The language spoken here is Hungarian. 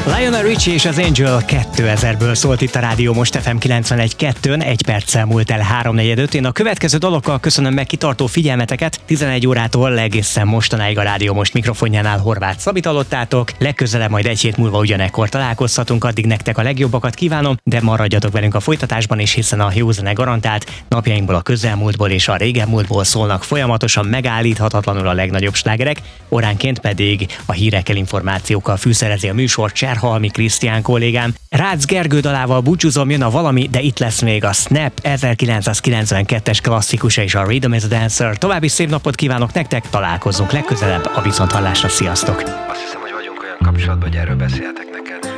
Lionel Richie és az Angel 2000-ből szólt itt a Rádió Most FM 91.2-n, 1 perccel múlt el 3:45. Én a következő dalokkal köszönöm meg kitartó figyelmeteket. 11 órától egészen mostanáig a Rádió Most mikrofonjánál Horváth Szabit hallottátok. Legközelebb majd egy hét múlva ugyanekkor találkozhatunk, addig nektek a legjobbakat kívánom, de maradjatok velünk a folytatásban is, hiszen a jó zene garantált. Napjainkból, a közelmúltból és a régenmúltból szólnak folyamatosan, megállíthatatlanul a legnagyobb slágerek, óránként pedig a hírekkel, információkkal fűszerezi a műsor Cserhalmi Krisztián kollégám. Rácz Gergő dalával búcsúzom, jön a Valami, de itt lesz még a Snap 1992-es klasszikusa és a Rhythm is a Dancer. További szép napot kívánok nektek, találkozzunk legközelebb, a viszonthallásra, sziasztok! Azt hiszem, hogy vagyunk olyan kapcsolatban, hogy erről beszéltek neked.